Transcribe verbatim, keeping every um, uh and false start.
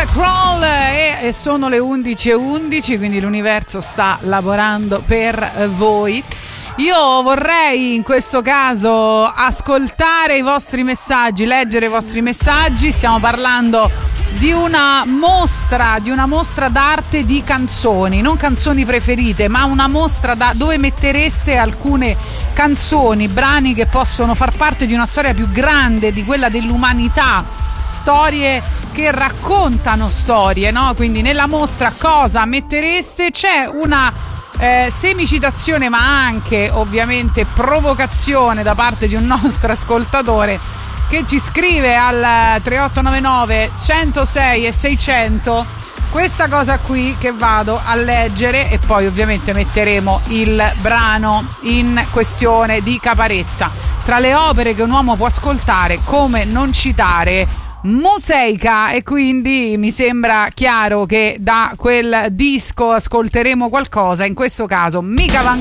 Crawl e, e sono le undici e undici, quindi l'universo sta lavorando per eh, voi. Io vorrei in questo caso ascoltare i vostri messaggi, leggere i vostri messaggi. Stiamo parlando di una mostra, di una mostra d'arte di canzoni, non canzoni preferite, ma una mostra da, dove mettereste alcune canzoni, brani che possono far parte di una storia più grande, di quella dell'umanità, storie che raccontano storie, no? Quindi nella mostra cosa mettereste? C'è una eh, semicitazione, ma anche ovviamente provocazione da parte di un nostro ascoltatore che ci scrive al tre otto nove nove centosei e seicento questa cosa qui che vado a leggere, e poi ovviamente metteremo il brano in questione di Caparezza. Tra le opere che un uomo può ascoltare, come non citare Museica, e quindi mi sembra chiaro che da quel disco ascolteremo qualcosa, in questo caso Mica Van